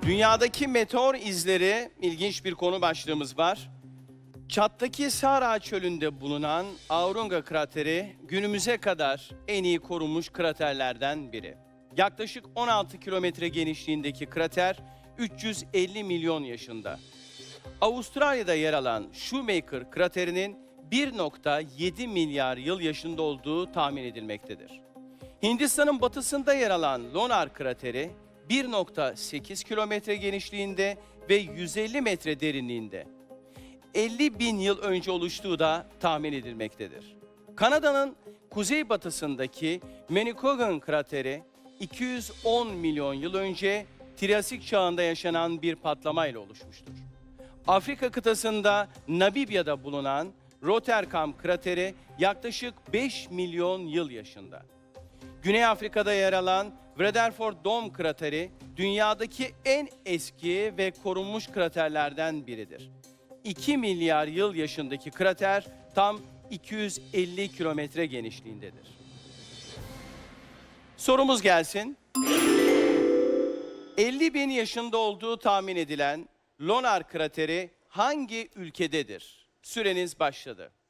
Dünyadaki meteor izleri ilginç bir konu başlığımız var. Çat'taki Sahra Çölü'nde bulunan Aurunga krateri günümüze kadar en iyi korunmuş kraterlerden biri. Yaklaşık 16 kilometre genişliğindeki krater 350 milyon yaşında. Avustralya'da yer alan Shoemaker kraterinin 1,7 milyar yıl yaşında olduğu tahmin edilmektedir. Hindistan'ın batısında yer alan Lonar krateri 1,8 kilometre genişliğinde ve 150 metre derinliğinde. 50 bin yıl önce oluştuğu da tahmin edilmektedir. Kanada'nın kuzeybatısındaki Manicouagan krateri 210 milyon yıl önce Triyasik çağında yaşanan bir patlamayla oluşmuştur. Afrika kıtasında Namibya'da bulunan Rotterdam krateri yaklaşık 5 milyon yıl yaşında. Güney Afrika'da yer alan Wrederford Dome krateri dünyadaki en eski ve korunmuş kraterlerden biridir. 2 milyar yıl yaşındaki krater tam 250 kilometre genişliğindedir. Sorumuz gelsin. 50 bin yaşında olduğu tahmin edilen Lonar krateri hangi ülkededir? Süreniz başladı.